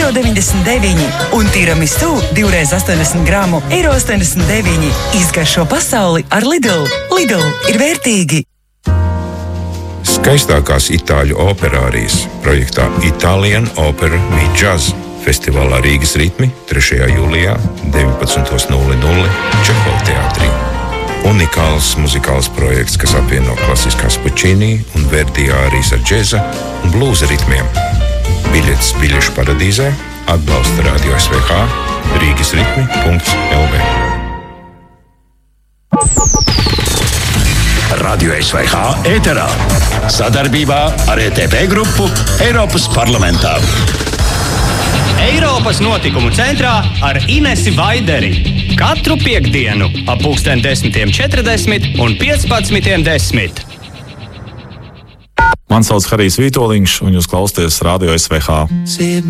€1,99 un tiramisu 2x80 gramu €1,89. Izgaršo pasauli ar Lidl. Lidl ir vērtīgi. Skaistākās itāļu operārijas projektā Italian Opera Meet Jazz festivālā Rīgas ritmi 3. jūlijā 19:00 Čehova teātrī. Unikāls muzikāls projekts, kas apvieno klasiskās Puccini un Verdi ārijas ar džeza un blūza ritmiem. Biļetes biļešu paradīzē atbalsta Radio SVH rīgasritmi.lv. Radio SVH ēterā sadarbībā ar ETV grupu Eiropas parlamentā. Eiropas notikumu centrā ar Inesi Vaideri. Katru piektdienu ap 10:40 un 15:10. Man sauc Harijs Vītoliņš, un jūs klausāties Radio SVH.